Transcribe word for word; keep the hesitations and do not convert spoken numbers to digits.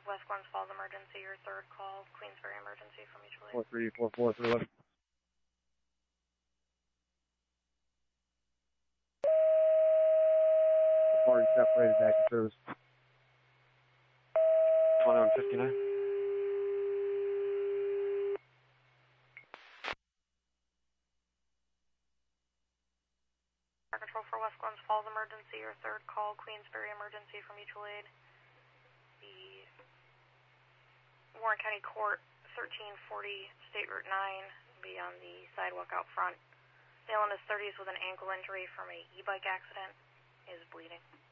West Glens Falls emergency, your third call, Queensbury emergency for mutual aid. four three four four three eleven. Party separated back in service. twenty-one fifty-nine. Control for West Glens Falls emergency, your third call, Queensbury emergency for mutual aid. The Warren County Court, thirteen forty State Route nine, be on the sidewalk out front. Male in his thirties with an ankle injury from a e-bike accident is bleeding.